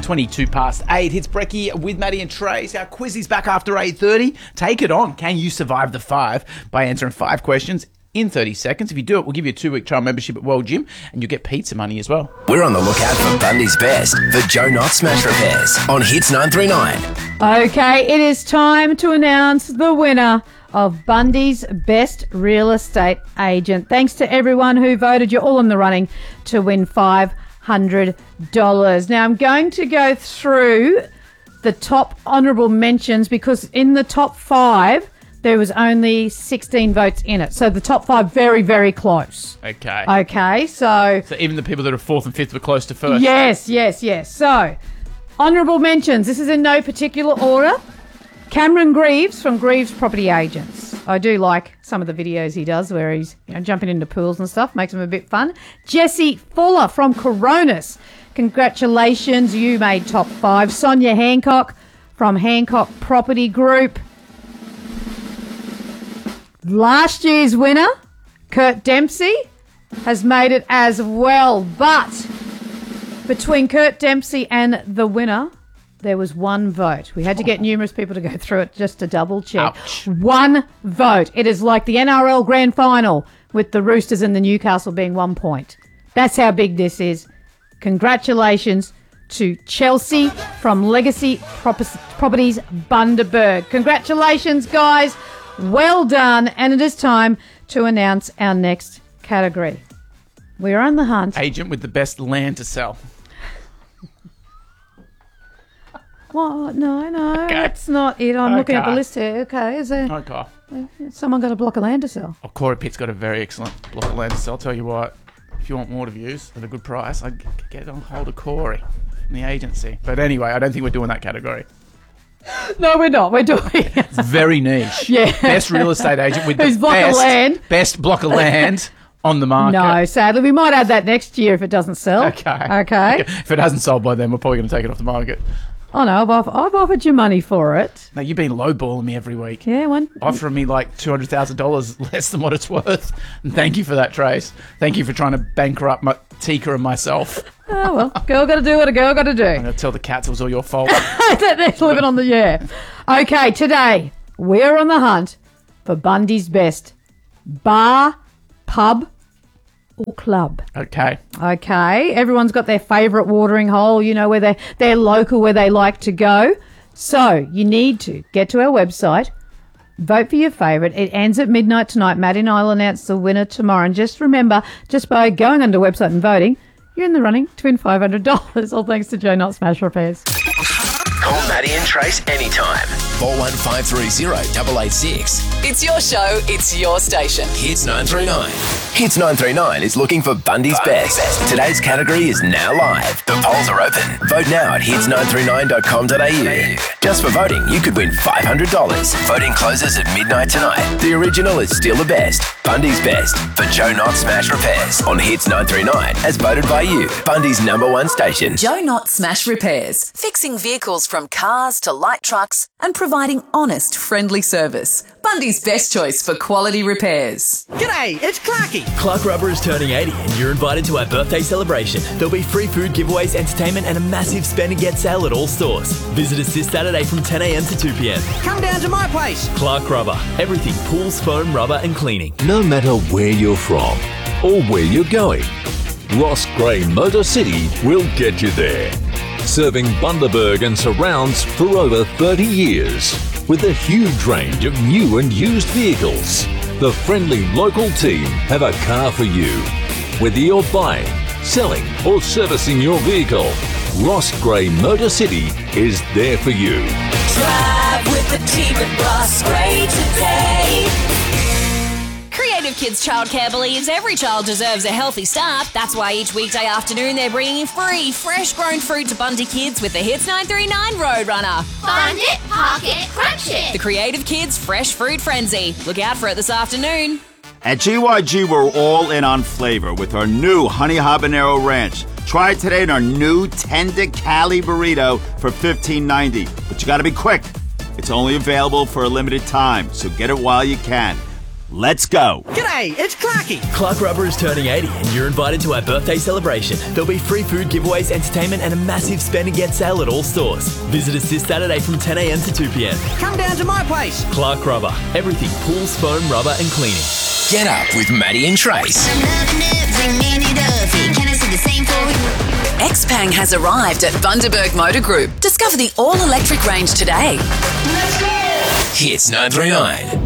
22 past 8. It's Brekkie with Maddie and Trace. Our quiz is back after 8:30. Take it on. Can you survive the 5 by answering 5 questions in 30 seconds? If you do it, we'll give you a 2-week trial membership at World Gym and you'll get pizza money as well. We're on the lookout for Bundy's Best for Joe Knott Smash Repairs on Hits 939. Okay, it is time to announce the winner of Bundy's Best Real Estate Agent. Thanks to everyone who voted. You're all in the running to win $500. Now, I'm going to go through the top honourable mentions because in the top 5, there was only 16 votes in it. So the top 5, very, very close. Okay. Okay, so even the people that are 4th and 5th were close to 1st? Yes. So, honourable mentions. This is in no particular order. Cameron Greaves from Greaves Property Agents. I do like some of the videos he does where he's jumping into pools and stuff. Makes them a bit fun. Jesse Fuller from Coronis. Congratulations, you made top 5. Sonia Hancock from Hancock Property Group. Last year's winner, Kurt Dempsey, has made it as well. But between Kurt Dempsey and the winner, there was one vote. We had to get numerous people to go through it just to double check. Ouch. One vote. It is like the NRL Grand Final with the Roosters and the Newcastle being 1 point. That's how big this is. Congratulations to Chelsea from Legacy Properties Bundaberg. Congratulations, guys. Well done. And it is time to announce our next category. We're on the hunt. Agent with the best land to sell. What? No, Okay. that's not it. I'm looking at the Okay. list here. Okay, is there someone got a block of land to sell? Oh, Corey Pitt's got a very excellent block of land to sell. I'll tell you what, if you want more views at a good price, I'd get on hold of Corey from the agency. But anyway, I don't think we're doing that category. No, we're not. We're doing It's very niche. Yeah. Best real estate agent with Whose the block of land? best block of land on the market. No, sadly. We might add that next year if it doesn't sell. Okay. If it hasn't sold by then, we're probably going to take it off the market. Oh, no, I've offered you money for it. No, you've been lowballing me every week. Yeah, one. Offering me like $200,000 less than what it's worth. And thank you for that, Trace. Thank you for trying to bankrupt Tika and myself. Oh, well, girl got to do what a girl got to do. I'm going to tell the cats it was all your fault. They're living on the, yeah. Okay, today, we're on the hunt for Bundy's Best bar, pub, or club. Okay. Okay, everyone's got their favourite watering hole, where they're local, where they like to go. So you need to get to our website, vote for your favourite. It ends at midnight tonight. Maddie and I will announce the winner tomorrow. And just remember, just by going onto the website and voting, you're in the running to win $500. All thanks to Joe Knott Smash Repairs. Call Maddie and Trace anytime. 41530 It's your show, it's your station. Hits 939. Hits 939 is looking for Bundy's Best. Today's category is now live. The polls are open. Vote now at hits939.com.au. Just for voting, you could win $500. Voting closes at midnight tonight. The original is still the best. Bundy's Best for Joe Knott Smash Repairs on Hits 939 as voted by you. Bundy's #1 station. Joe Knott Smash Repairs, fixing vehicles from cars to light trucks and providing honest, friendly service. Bundy's best choice for quality repairs. G'day, it's Clarky. Clark Rubber is turning 80 and you're invited to our birthday celebration. There'll be free food giveaways, entertainment and a massive spend and get sale at all stores. Visit us this Saturday from 10 a.m. to 2 p.m. Come down to my place. Clark Rubber. Everything pools, foam, rubber and cleaning. No matter where you're from or where you're going, Ross Gray Motor City will get you there. Serving Bundaberg and surrounds for over 30 years with a huge range of new and used vehicles. The friendly local team have a car for you. Whether you're buying, selling or servicing your vehicle, Ross Gray Motor City is there for you. Drive with the team at Ross Gray today. Creative Kids Childcare believes every child deserves a healthy start. That's why each weekday afternoon they're bringing free, fresh-grown fruit to Bundy kids with the Hits 939 Roadrunner. Fund it, park it, crunch it. The Creative Kids Fresh Fruit Frenzy. Look out for it this afternoon. At GYG, we're all in on flavor with our new Honey Habanero Ranch. Try it today in our new Tender Cali Burrito for $15.90. But you gotta be quick. It's only available for a limited time, so get it while you can. Let's go. G'day, it's Clarky. Clark Rubber is turning 80 and you're invited to our birthday celebration. There'll be free food giveaways, entertainment and a massive spend and get sale at all stores. Visit us this Saturday from 10 a.m. to 2 p.m. Come down to my place. Clark Rubber. Everything pools, foam, rubber and cleaning. Get up with Maddie and Trace. Xpeng has arrived at Bundaberg Motor Group. Discover the all-electric range today. Hits 939.